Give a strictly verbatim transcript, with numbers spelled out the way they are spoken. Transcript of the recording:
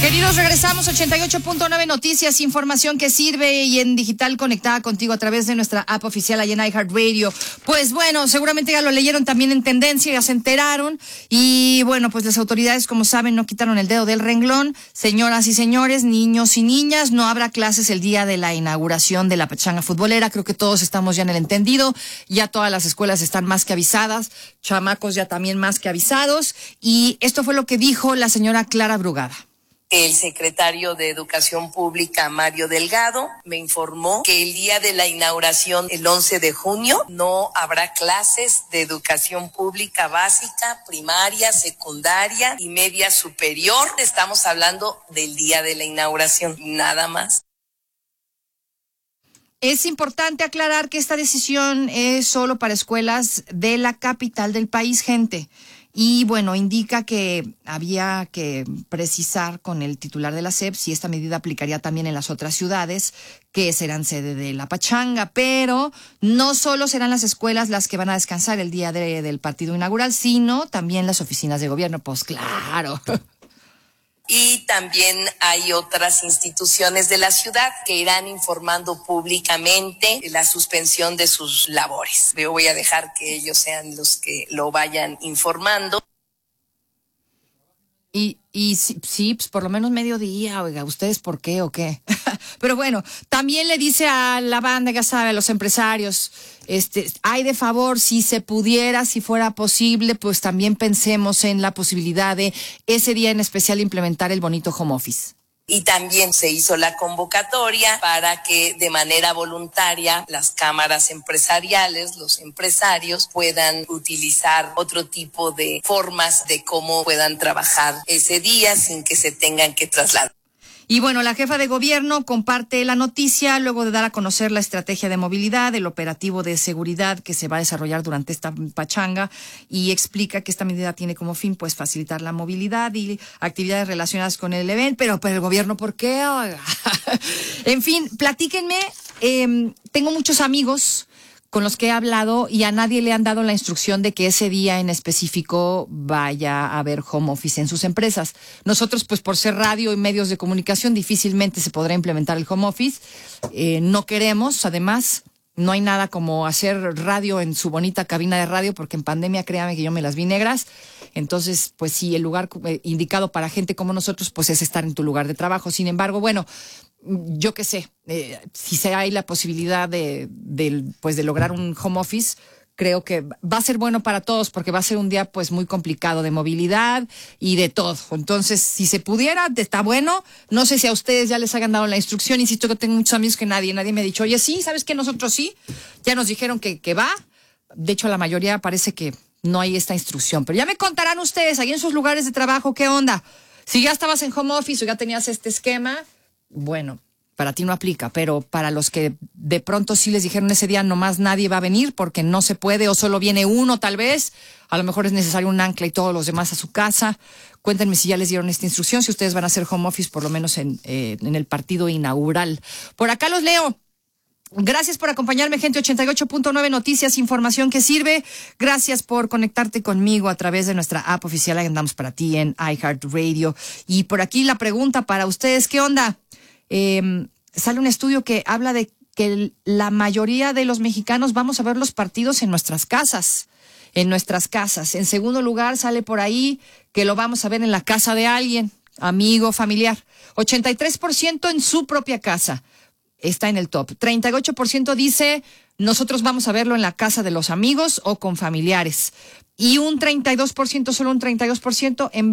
Queridos, regresamos ochenta y ocho punto nueve Noticias, información que sirve y en digital conectada contigo a través de nuestra app oficial allá en iHeartRadio. Pues bueno, seguramente ya lo leyeron también en Tendencia, ya se enteraron y bueno, pues las autoridades, como saben, no quitaron el dedo del renglón. Señoras y señores, niños y niñas, no habrá clases el día de la inauguración de la pachanga futbolera. Creo que todos estamos ya en el entendido, ya todas las escuelas están más que avisadas, chamacos ya también más que avisados, y esto fue lo que dijo la señora Clara Brugada. El secretario de Educación Pública, Mario Delgado, me informó que el día de la inauguración, el once de junio, no habrá clases de educación pública básica, primaria, secundaria y media superior. Estamos hablando del día de la inauguración, nada más. Es importante aclarar que esta decisión es solo para escuelas de la capital del país, gente. Y bueno, indica que había que precisar con el titular de la S E P si esta medida aplicaría también en las otras ciudades que serán sede de la pachanga, pero no solo serán las escuelas las que van a descansar el día de, del partido inaugural, sino también las oficinas de gobierno. Pues claro. Y también hay otras instituciones de la ciudad que irán informando públicamente la suspensión de sus labores. Yo voy a dejar que ellos sean los que lo vayan informando. Y, y sí, sí, pues por lo menos mediodía, oiga, ¿ustedes por qué o qué? Pero bueno, también le dice a la banda, ya sabe, a los empresarios, este, hay de favor, si se pudiera, si fuera posible, pues también pensemos en la posibilidad de ese día en especial implementar el bonito home office. Y también se hizo la convocatoria para que de manera voluntaria las cámaras empresariales, los empresarios puedan utilizar otro tipo de formas de cómo puedan trabajar ese día sin que se tengan que trasladar. Y bueno, la jefa de gobierno comparte la noticia luego de dar a conocer la estrategia de movilidad, el operativo de seguridad que se va a desarrollar durante esta pachanga, y explica que esta medida tiene como fin pues facilitar la movilidad y actividades relacionadas con el evento. Pero, pero el gobierno, ¿por qué? En fin, platíquenme. Eh, tengo muchos amigos con los que he hablado y a nadie le han dado la instrucción de que ese día en específico vaya a haber home office en sus empresas. Nosotros, pues por ser radio y medios de comunicación, difícilmente se podrá implementar el home office. Eh, no queremos, además, no hay nada como hacer radio en su bonita cabina de radio, porque en pandemia, créame que yo me las vi negras. Entonces, pues sí, el lugar indicado para gente como nosotros, pues es estar en tu lugar de trabajo. Sin embargo, bueno, yo qué sé, eh, si se hay la posibilidad de, de, pues de lograr un home office, creo que va a ser bueno para todos, porque va a ser un día pues muy complicado de movilidad y de todo. Entonces, si se pudiera, está bueno. No sé si a ustedes ya les hayan dado la instrucción. Insisto que tengo muchos amigos que nadie, nadie me ha dicho, oye, sí, ¿sabes qué? Nosotros sí. Ya nos dijeron que, que va. De hecho, la mayoría parece que no hay esta instrucción. Pero ya me contarán ustedes, ahí en sus lugares de trabajo, ¿qué onda? Si ya estabas en home office o ya tenías este esquema, bueno, para ti no aplica, pero para los que de pronto sí les dijeron ese día nomás nadie va a venir porque no se puede o solo viene uno tal vez, a lo mejor es necesario un ancla y todos los demás a su casa. Cuéntenme si ya les dieron esta instrucción, si ustedes van a hacer home office por lo menos en, eh, en el partido inaugural. Por acá los leo. Gracias por acompañarme, gente. ochenta y ocho punto nueve Noticias, información que sirve. Gracias por conectarte conmigo a través de nuestra app oficial. Ahí andamos para ti en iHeartRadio. Y por aquí la pregunta para ustedes, ¿qué onda? Eh, sale un estudio que habla de que la mayoría de los mexicanos vamos a ver los partidos en nuestras casas, en nuestras casas. En segundo lugar, sale por ahí que lo vamos a ver en la casa de alguien, amigo, familiar. ochenta y tres por ciento en su propia casa. Está en el top. treinta y ocho por ciento dice, nosotros vamos a verlo en la casa de los amigos o con familiares. Y un treinta y dos por ciento, solo un treinta y dos por ciento en